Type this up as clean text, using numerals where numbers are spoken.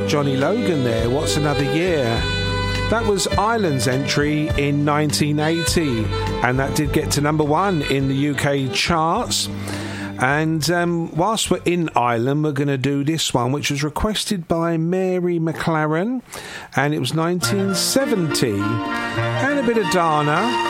Johnny Logan there. What's Another Year? That was Ireland's entry in 1980, and that did get to number 1 in the UK charts. And whilst we're in Ireland, we're going to do this one, which was requested by Mary McLaren, and it was 1970. And a bit of Dana.